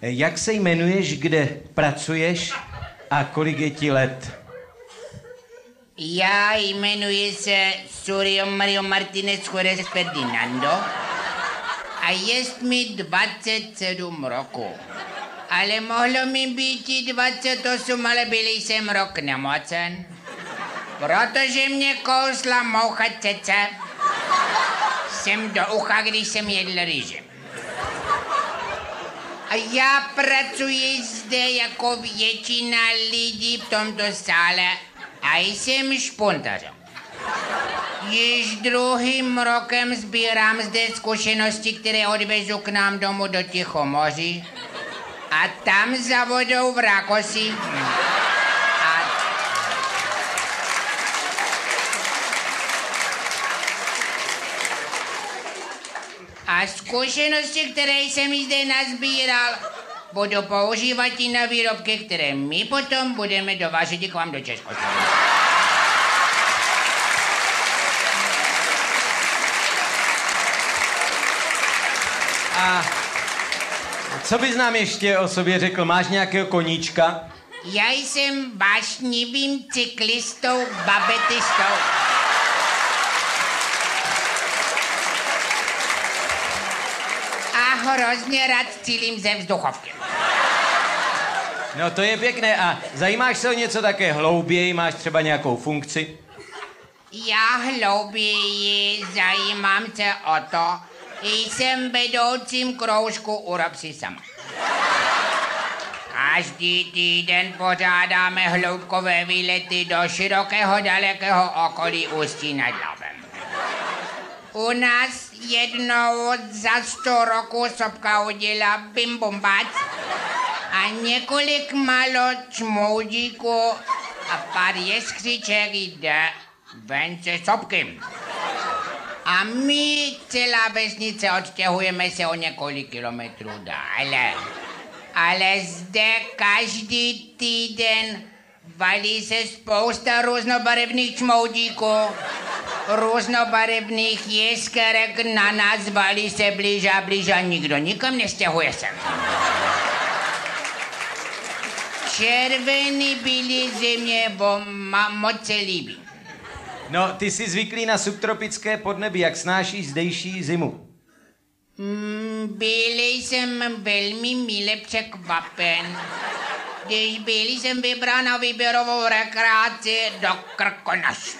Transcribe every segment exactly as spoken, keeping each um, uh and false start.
Jak se jmenuješ, kde pracuješ a kolik je ti let? Já jmenuji se Suryo Mario Martinez Juárez Ferdinando a jest mi dvacet sedm roku. Ale mohlo mi být i dvacet osm, ale byl jsem rok nemocen, protože mě kousla moucha cece. Jsem do ucha, když jsem jedl rýži. A já pracuji zde jako většina lidí v tomto sále a jsem špuntařem. Již druhým rokem sbírám zde zkušenosti, které odvezu k nám domů do Tichomoří a tam za vodou v Rákosi. A, a zkušenosti, které jsem zde nazbíral, budu používat i na výrobky, které my potom budeme dovážet k vám do Československa. A co bys nám ještě o sobě řekl? Máš nějakého koníčka? Já jsem vášnivým cyklistou, babetistou. A hrozně rád cílím ze vzduchovky. No to je pěkné. A zajímáš se o něco také hlouběji? Máš třeba nějakou funkci? Já hlouběji zajímám se o to, jsem vedoucím kroužku Urob si sama. Každý týden pořádáme hloubkové výlety do širokého, dalekého okolí Ústí nad Labem. U nás jednou za sto roku sopka udělá bim bum bac a několik malo čmoudíků a pár jeskřiček jde ven se sopky. A my, celá vesnice, odstěhujeme se o několik kilometrů dále. Ale zde každý týden valí se spousta různobarevných čmoudíků, různobarevných jeskerek na nás, valí se blíž a blíž a nikdo nikam nestěhuje se. Červený bílý země vám moc se líbí. No, ty jsi zvyklý na subtropické podnebí, jak snášíš zdejší zimu? Mm, byl jsem velmi mile překvapen, když byl jsem vybrán na výběrovou rekreaci do Krkonoš.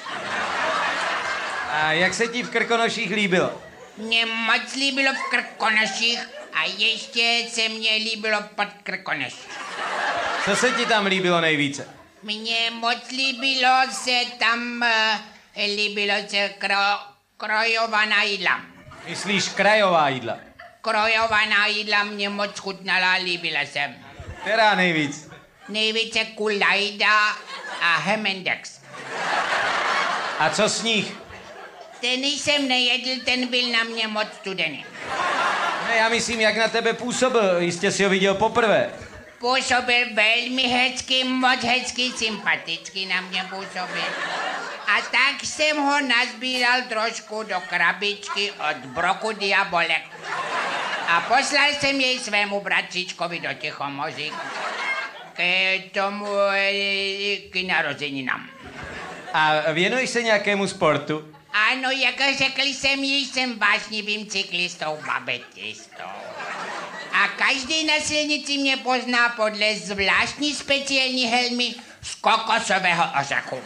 A jak se ti v Krkonoších líbilo? Mně moc líbilo v Krkonoších a ještě se mně líbilo pod Krkonoš. Co se ti tam líbilo nejvíce? Mně moc líbilo se tam, uh, líbilo se kro, krojovaná jídla. Myslíš krajová jídla? Krojovaná jídla mě moc chutnala, líbila se. Která nejvíc? Nejvíce kulajda a hemendex. A co sníh? Ten jsem nejedl, ten byl na mě moc studený. Ne, já myslím, jak na tebe působil, jistě si ho viděl poprvé. Působil velmi hezky, moc hezky, sympaticky na mě působil. A tak jsem ho nazbíral trošku do krabičky od broku Diabolek. A poslal jsem jej svému bratříčkovi do Tichomoří k tomu, k narozeninám. A věnuješ se nějakému sportu? Ano, jak řekl jsem, již jsem vášnivým cyklistou, babetistou. A každý na silnici mě pozná podle zvláštní speciální helmy z kokosového ořechu.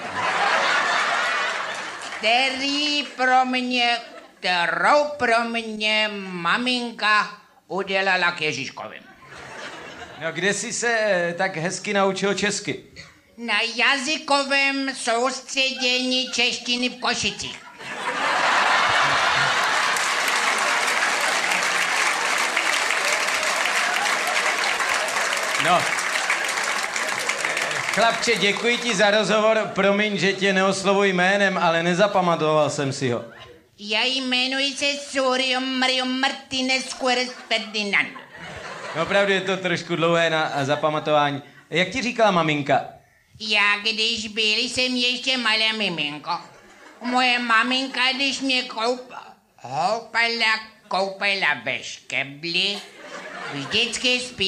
Který pro mě, kterou pro mě maminka udělala k Ježíškovi. No, kde jsi se tak hezky naučil česky? Na jazykovém soustředění češtiny v Košicích. No, chlapče, děkuji ti za rozhovor. Promiň, že tě neoslovuji jménem, ale nezapamatoval jsem si ho. Já jmenuji se Suryo Mario Martinez Juárez Ferdinando. No, opravdu je to trošku dlouhé na zapamatování. Jak ti říkala maminka? Já, když byl jsem ještě malé miminko, moje maminka, když mě koupala, koupala, koupala ve škebli, vždycky spí.